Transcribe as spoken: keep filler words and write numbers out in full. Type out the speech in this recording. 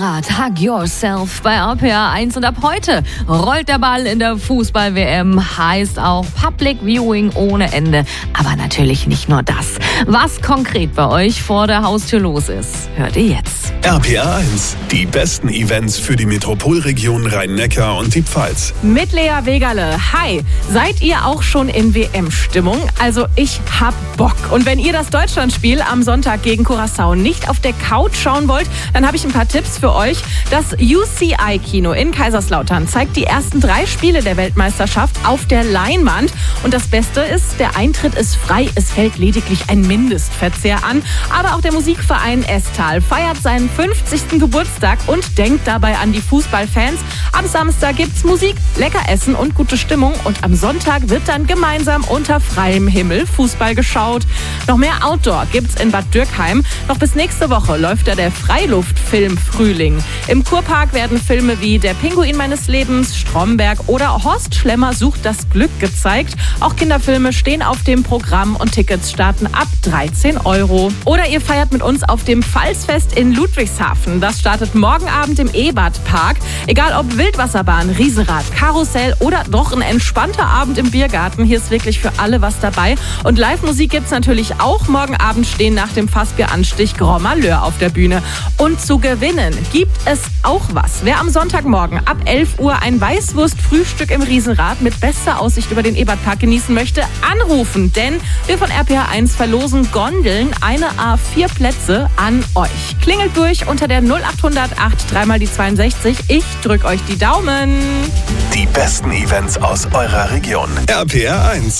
Riesenrad, Hug Yourself bei R P R eins. Und ab heute rollt der Ball in der Fußball-W M. Heißt auch Public Viewing ohne Ende. Aber natürlich nicht nur das. Was konkret bei euch vor der Haustür los ist, hört ihr jetzt. R P R eins, die besten Events für die Metropolregion Rhein-Neckar und die Pfalz. Mit Lea Wegerle. Hi, seid ihr auch schon in W M-Stimmung? Also ich hab Bock. Und wenn ihr das Deutschlandspiel am Sonntag gegen Curaçao nicht auf der Couch schauen wollt, dann habe ich ein paar Tipps für euch. Das U C I-Kino in Kaiserslautern zeigt die ersten drei Spiele der Weltmeisterschaft auf der Leinwand. Und das Beste ist, der Eintritt ist frei. Es fällt lediglich ein Mindestverzehr an. Aber auch der Musikverein Estal feiert seinen fünfzigsten Geburtstag und denkt dabei an die Fußballfans. Am Samstag gibt's Musik, lecker Essen und gute Stimmung. Und am Sonntag wird dann gemeinsam unter freiem Himmel Fußball geschaut. Noch mehr Outdoor gibt's in Bad Dürkheim. Noch bis nächste Woche läuft da der Freiluftfilm Frühling. Im Kurpark werden Filme wie Der Pinguin meines Lebens, Stromberg oder Horst Schlemmer sucht das Glück gezeigt. Auch Kinderfilme stehen auf dem Programm und Tickets starten ab dreizehn Euro. Oder ihr feiert mit uns auf dem Pfalzfest in Ludwigshafen. Das startet morgen Abend im Ebert-Park. Egal ob Wildwasserbahn, Riesenrad, Karussell oder doch ein entspannter Abend im Biergarten. Hier ist wirklich für alle was dabei. Und Live-Musik gibt's natürlich auch. Morgen Abend stehen nach dem Fassbieranstich Grand Malheur auf der Bühne. Und zu gewinnen gibt es auch was. Wer am Sonntagmorgen ab elf Uhr ein Weißwurst-Frühstück im Riesenrad mit bester Aussicht über den Ebertpark genießen möchte, anrufen. Denn wir von R P R eins verlosen Gondeln, eine A vier Plätze an euch. Klingelt durch unter der null acht null null acht dreimal die zweiundsechzig. Ich drück euch die Daumen. Die besten Events aus eurer Region. R P R eins.